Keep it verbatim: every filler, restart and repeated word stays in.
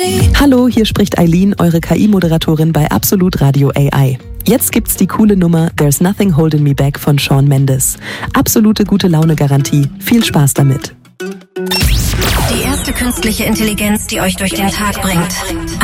Hallo, hier spricht Eileen, eure K I-Moderatorin bei Absolut Radio A I. Jetzt gibt's die coole Nummer There's Nothing Holding Me Back von Shawn Mendes. Absolute gute Laune-Garantie. Viel Spaß damit. Die erste künstliche Intelligenz, die euch durch den Tag bringt.